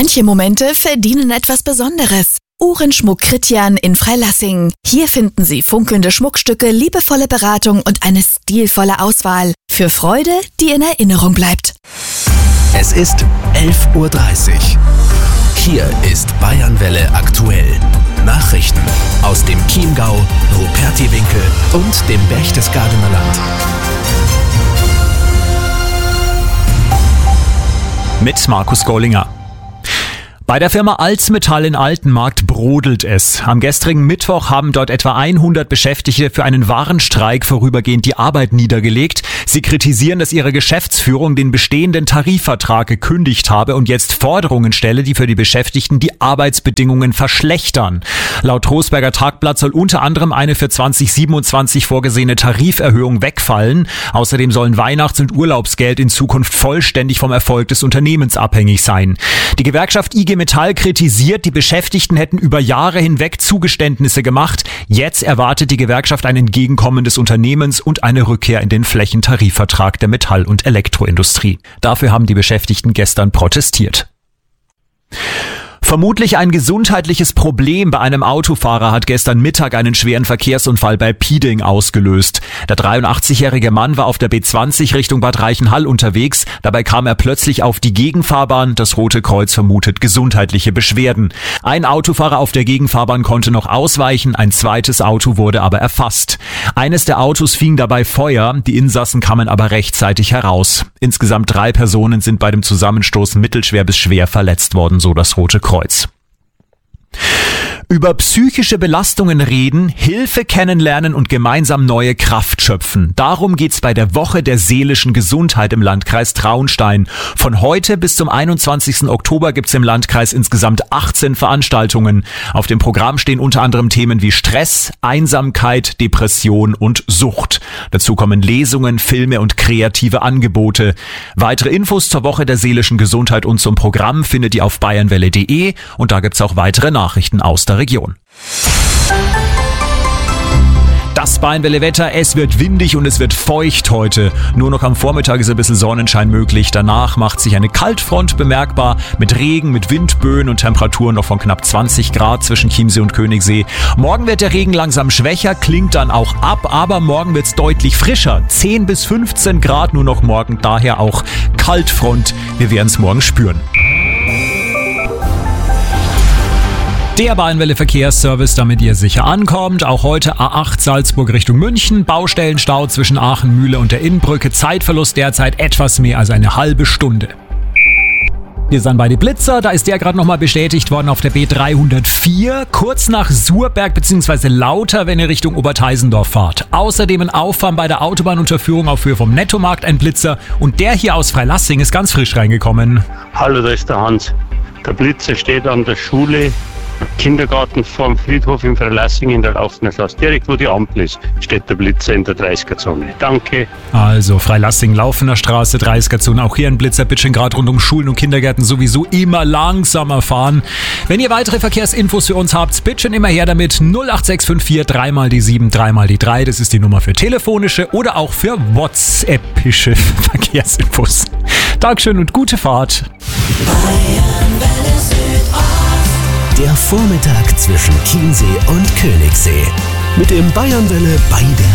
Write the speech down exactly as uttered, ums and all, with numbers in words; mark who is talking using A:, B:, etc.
A: Manche Momente verdienen etwas Besonderes. Uhrenschmuck Christian in Freilassing. Hier finden Sie funkelnde Schmuckstücke, liebevolle Beratung und eine stilvolle Auswahl. Für Freude, die in Erinnerung bleibt.
B: Es ist elf Uhr dreißig. Hier ist Bayernwelle aktuell. Nachrichten aus dem Chiemgau, Rupertiwinkel und dem Berchtesgadener Land.
C: Mit Markus Gollinger. Bei der Firma Alsmetall in Altenmarkt brodelt es. Am gestrigen Mittwoch haben dort etwa hundert Beschäftigte für einen Warenstreik vorübergehend die Arbeit niedergelegt. Sie kritisieren, dass ihre Geschäftsführung den bestehenden Tarifvertrag gekündigt habe und jetzt Forderungen stelle, die für die Beschäftigten die Arbeitsbedingungen verschlechtern. Laut Trostberger Tagblatt soll unter anderem eine für zwanzig siebenundzwanzig vorgesehene Tariferhöhung wegfallen. Außerdem sollen Weihnachts- und Urlaubsgeld in Zukunft vollständig vom Erfolg des Unternehmens abhängig sein. Die Gewerkschaft I G Metall kritisiert, die Beschäftigten hätten über Jahre hinweg Zugeständnisse gemacht. Jetzt erwartet die Gewerkschaft ein Entgegenkommen des Unternehmens und eine Rückkehr in den Flächentarifvertrag der Metall- und Elektroindustrie. Dafür haben die Beschäftigten gestern protestiert. Vermutlich ein gesundheitliches Problem bei einem Autofahrer hat gestern Mittag einen schweren Verkehrsunfall bei Pieding ausgelöst. Der dreiundachtzigjährige Mann war auf der B zwanzig Richtung Bad Reichenhall unterwegs. Dabei kam er plötzlich auf die Gegenfahrbahn. Das Rote Kreuz vermutet gesundheitliche Beschwerden. Ein Autofahrer auf der Gegenfahrbahn konnte noch ausweichen, ein zweites Auto wurde aber erfasst. Eines der Autos fing dabei Feuer, die Insassen kamen aber rechtzeitig heraus. Insgesamt drei Personen sind bei dem Zusammenstoß mittelschwer bis schwer verletzt worden, so das Rote Kreuz. Über psychische Belastungen reden, Hilfe kennenlernen und gemeinsam neue Kraft schöpfen. Darum geht's bei der Woche der seelischen Gesundheit im Landkreis Traunstein. Von heute bis zum einundzwanzigsten Oktober gibt's im Landkreis insgesamt achtzehn Veranstaltungen. Auf dem Programm stehen unter anderem Themen wie Stress, Einsamkeit, Depression und Sucht. Dazu kommen Lesungen, Filme und kreative Angebote. Weitere Infos zur Woche der seelischen Gesundheit und zum Programm findet ihr auf bayernwelle punkt de und da gibt's auch weitere Nachrichten aus der Region. Das Bayernwelle-Wetter, es wird windig und es wird feucht heute. Nur noch am Vormittag ist ein bisschen Sonnenschein möglich. Danach macht sich eine Kaltfront bemerkbar mit Regen, mit Windböen und Temperaturen noch von knapp zwanzig Grad zwischen Chiemsee und Königssee. Morgen wird der Regen langsam schwächer, klingt dann auch ab, aber morgen wird es deutlich frischer. zehn bis fünfzehn Grad nur noch morgen, daher auch Kaltfront. Wir werden es morgen spüren. Der Bayernwelle Verkehrsservice, damit ihr sicher ankommt. Auch heute A acht Salzburg Richtung München. Baustellenstau zwischen Aachen, Mühle und der Innbrücke. Zeitverlust derzeit etwas mehr als eine halbe Stunde. Wir sind bei die Blitzer, da ist der gerade nochmal bestätigt worden auf der B dreihundertvier, kurz nach Surberg bzw. Lauter, wenn ihr Richtung Oberteisendorf fahrt. Außerdem ein Auffahren bei der Autobahnunterführung auf Höhe vom Nettomarkt, ein Blitzer. Und der hier aus Freilassing ist ganz frisch reingekommen.
D: Hallo, da ist der Hans. Der Blitzer steht an der Schule, Kindergarten vorm Friedhof in Freilassing in der Laufner Straße. Direkt wo die Ampel ist, steht der Blitzer in der dreißiger-Zone. Danke.
C: Also Freilassing, Laufener Straße, dreißiger-Zone. Auch hier ein Blitzer, bitte schön gerade rund um Schulen und Kindergärten sowieso immer langsamer fahren. Wenn ihr weitere Verkehrsinfos für uns habt, bitte schön immer her damit. null acht sechs fünf vier drei mal die sieben, drei mal die drei. Das ist die Nummer für telefonische oder auch für WhatsAppische Verkehrsinfos. Dankeschön und gute Fahrt.
B: Der Vormittag zwischen Chiemsee und Königssee. Mit dem Bayernwelle bei der